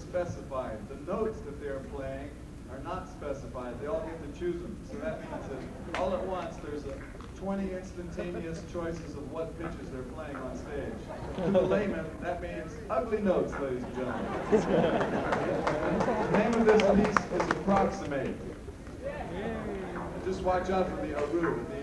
specified. The notes that they're playing are not specified. They all get to choose them. So that means that all at once there's 20 instantaneous choices of what pitches they're playing on stage. To the layman, that means ugly notes, ladies and gentlemen. The name of this piece is Approximate. Just watch out for the aru at the